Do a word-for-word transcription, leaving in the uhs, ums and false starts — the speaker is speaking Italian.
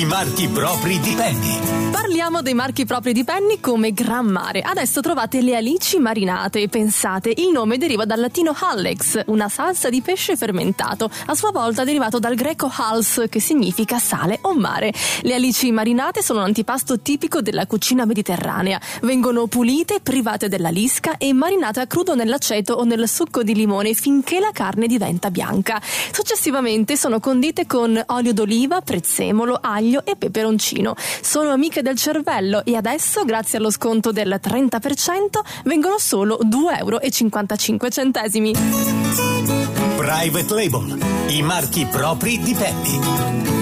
i marchi propri di Penny. Parliamo dei marchi propri di Penny come Gran Mare. Adesso trovate le alici marinate. Pensate, il nome deriva dal latino hallex, una salsa di pesce fermentato, a sua volta derivato dal greco hals, che significa sale o mare. Le alici marinate sono un antipasto tipico della cucina mediterranea. Vengono pulite, private della lisca e marinate a crudo nell'aceto o nel succo di limone finché la carne diventa bianca. Successivamente sono condite con olio d'oliva, prezzemolo, aglio e peperoncino. Sono amiche del cervello e adesso, grazie allo sconto del trenta per cento, vengono solo due euro e cinquantacinque centesimi. Private Label, i marchi propri di Penny.